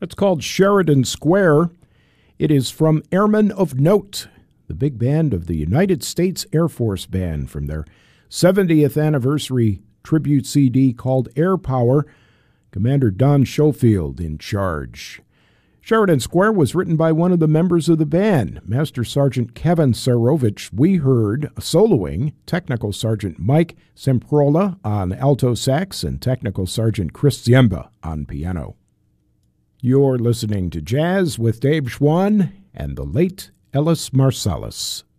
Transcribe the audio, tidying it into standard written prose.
It's called Sheridan Square. It is from Airmen of Note, the big band of the United States Air Force Band, from their 70th anniversary tribute CD called Air Power. Commander Don Schofield in charge. Sheridan Square was written by one of the members of the band, Master Sergeant Kevin Sarovich. We heard soloing Technical Sergeant Mike Semprola on alto sax and Technical Sergeant Chris Ziemba on piano. You're listening to Jazz with Dave Schwann and the late Ellis Marsalis.